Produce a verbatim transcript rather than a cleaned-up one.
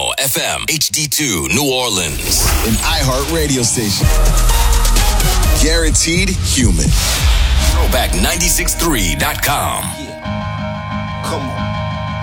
Now, F M, H D two, New Orleans. An iHeart radio station. Guaranteed human. Throwback nine six three dot com. Yeah. Come on.